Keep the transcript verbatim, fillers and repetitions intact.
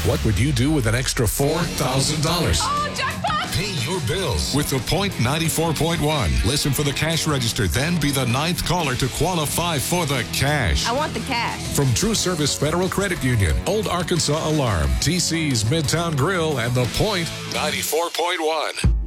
What would you do with an extra four thousand dollars? Oh, jackpot! Pay your bills with the Point ninety-four point one. Listen for the cash register, then be the ninth caller to qualify for the cash. I want the cash. From True Service Federal Credit Union, Old Arkansas Alarm, T C's Midtown Grill, and the Point ninety-four point one.